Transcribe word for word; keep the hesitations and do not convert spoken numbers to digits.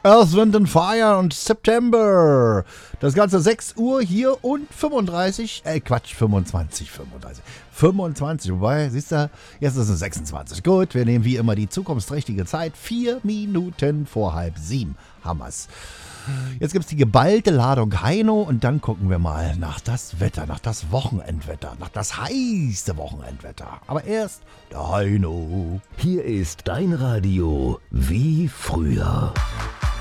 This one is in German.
Earth, Wind and Fire und September. Das Ganze sechs Uhr hier und fünfunddreißig, äh Quatsch, fünfundzwanzig, fünfunddreißig, fünfundzwanzig, wobei, siehst du, jetzt ist es sechsundzwanzig. Gut, wir nehmen wie immer die zukunftsträchtige Zeit, vier Minuten vor halb sieben haben wir's. Jetzt gibt's die geballte Ladung Heino und dann gucken wir mal nach das Wetter, nach das Wochenendwetter, nach das heiße Wochenendwetter. Aber erst der Heino. Hier ist dein Radio wie früher.